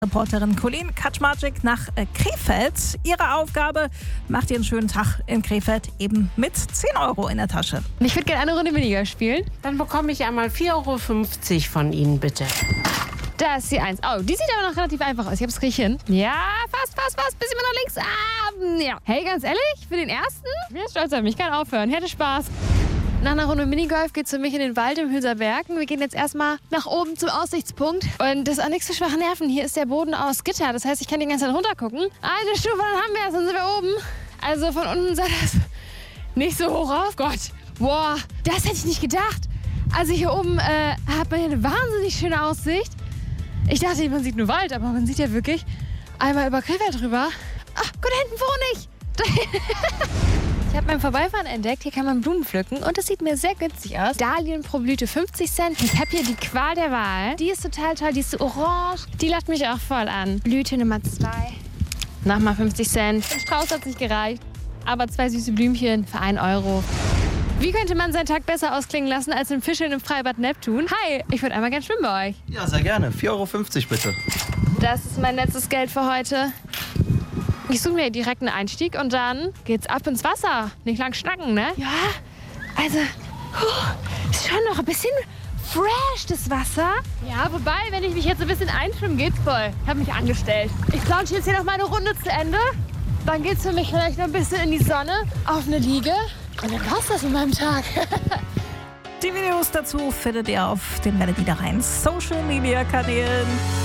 Reporterin Colleen Kaczmarczyk nach Krefeld. Ihre Aufgabe: macht ihr einen schönen Tag in Krefeld eben mit 10 Euro in der Tasche. Ich würde gerne eine Runde weniger spielen. Dann bekomme ich einmal 4,50 € von Ihnen, bitte. Da ist die 1. Oh, die sieht aber noch relativ einfach aus. Ich hab's krieg hin. Ja, fast. Bisschen mal nach links. Ja. Hey, ganz ehrlich, für den ersten? Ich bin stolz auf mich. Kann aufhören. Hätte Spaß. Nach einer Runde Minigolf geht's für mich in den Wald im Hülser Bergen. Wir gehen jetzt erstmal nach oben zum Aussichtspunkt. Und das ist auch nichts für schwache Nerven. Hier ist der Boden aus Gitter. Das heißt, ich kann die ganze Zeit runtergucken. Eine Stufe, dann haben wir es. Dann sind wir oben. Also von unten sah das nicht so hoch auf. Gott. Boah, das hätte ich nicht gedacht. Also hier oben hat man hier eine wahnsinnig schöne Aussicht. Ich dachte, man sieht nur Wald, aber man sieht ja wirklich einmal über Krefeld drüber. Ach, gut, da hinten wohne ich. Ich habe beim Vorbeifahren entdeckt, hier kann man Blumen pflücken und das sieht mir sehr günstig aus. Dahlien pro Blüte 50 Cent. Ich habe hier die Qual der Wahl. Die ist total toll, die ist so orange. Die lacht mich auch voll an. Blüte Nummer 2. Nochmal 50 Cent. Ein Strauß hat nicht gereicht, aber 2 süße Blümchen für 1 Euro. Wie könnte man seinen Tag besser ausklingen lassen als im Fischeln im Freibad Neptun? Hi, ich würde einmal gern schwimmen bei euch. Ja, sehr gerne. 4,50 € bitte. Das ist mein letztes Geld für heute. Ich suche mir direkt einen Einstieg und dann geht's ab ins Wasser. Nicht lang schnacken, ne? Ja, also ist schon noch ein bisschen fresh, das Wasser. Ja, wobei, wenn ich mich jetzt ein bisschen einschwimmen, geht's voll. Ich habe mich angestellt. Ich launche jetzt hier noch mal eine Runde zu Ende. Dann geht's für mich vielleicht noch ein bisschen in die Sonne, auf eine Liege. Und dann war's das in meinem Tag. Die Videos dazu findet ihr auf den Melody da rein Social Media Kanälen.